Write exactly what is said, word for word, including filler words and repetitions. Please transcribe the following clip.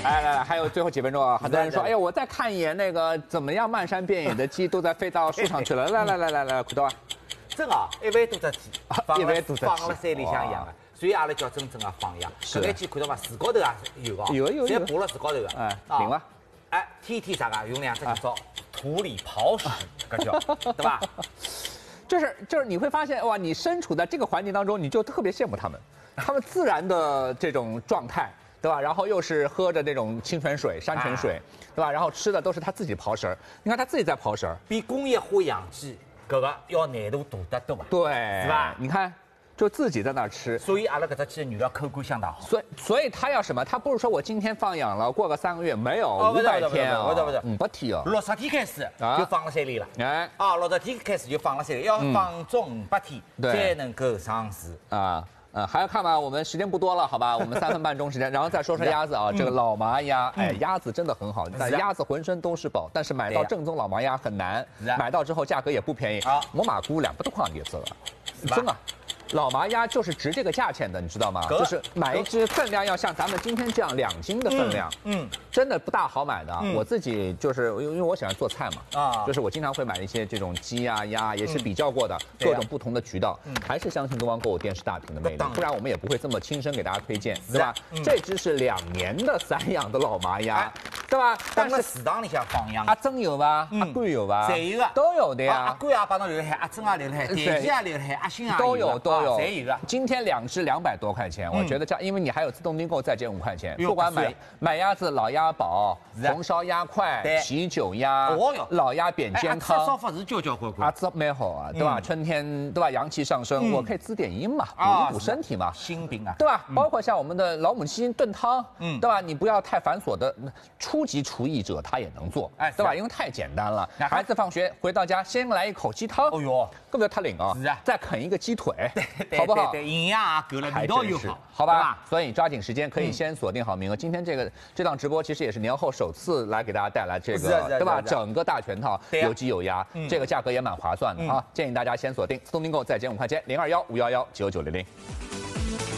来来来，还有最后几分钟啊！很多人说，哎呀，我再看一眼那个怎么样漫山遍野的鸡都在飞到树上去了。来来来来来，看到啊！ 真啊，一万多只鸡， 一万多只鸡放了山里向养的，所以阿拉叫真正的放养。搿眼鸡看到伐？树高头也有哦， 有有有， 侪爬了树高头的。 哎，行了。 哎，天天啥个用两只脚朝土里刨食，搿叫对吧？ 就是就是你会发现哇，你身处在这个环境当中，你就特别羡慕他们，他们自然的这种状态。对吧？然后又是喝着那种清泉水、山泉水，对吧？然后吃的都是他自己刨食儿。你看他自己在刨食儿， 比工业化养鸡搿个要难度大得多。 对， 是吧？ 你看，就自己在那儿吃。 所以阿拉搿只鸡的原料口感相当好。 所以，所以他要什么？他不是说我今天放养了，过个三个月没有五百天啊， 不是不是， 五百天哦， 六十天开始就放了山里了。 哎， 啊，六十天开始就放了山里，要放种五百天才能够上市啊。呃，还要看吗？我们时间不多了，好吧？我们三分半钟时间，然后再说说鸭子啊。这个老麻鸭，哎，鸭子真的很好，但鸭子浑身都是宝，但是买到正宗老麻鸭很难，买到之后价格也不便宜。啊，我马姑两百多块一只了，真的。老麻鸭就是值这个价钱的，你知道吗？就是买一只分量要像咱们今天这样两斤的分量，嗯，真的不大好买的。我自己就是因为我喜欢做菜嘛，啊，就是我经常会买一些这种鸡啊鸭，也是比较过的各种不同的渠道，还是相信东方购物电视大屏的魅力，不然我们也不会这么亲身给大家推荐，对吧？这只是两年的散养的老麻鸭，对吧？ 但是市场里向放养， 阿珍有吧？阿贵有吧？ 侪有啊， 都有的呀。 阿贵也帮侬留了海，阿珍也留了海，田鸡也留了海，阿星也都有都有。 谁有啊？ 今天两只两百多块钱，我觉得这样，因为你还有自动订购再减五块钱，不管买买鸭子、老鸭煲、红烧鸭块、啤酒鸭、老鸭扁煎汤， 烧法是交交关关， 啊，这蛮好啊，对吧？春天对吧？阳气上升，我可以滋点阴嘛，补一补身体嘛， 心病啊， 对吧？包括像我们的老母鸡炖汤，嗯，对吧？你不要太繁琐的，初级厨艺者他也能做，哎，对吧？因为太简单了。孩子放学回到家，先来一口鸡汤，哦哟，根本就他领啊，是啊，再啃一个鸡腿，好不好？ 对，营养啊够了，味道又好， 好吧？所以抓紧时间，可以先锁定好名额。今天这个这档直播其实也是年后首次来给大家带来这个，对吧？整个大全套有鸡有鸭，这个价格也蛮划算的啊！建议大家先锁定，自动订购再减五块钱，零二幺五幺幺九九零零。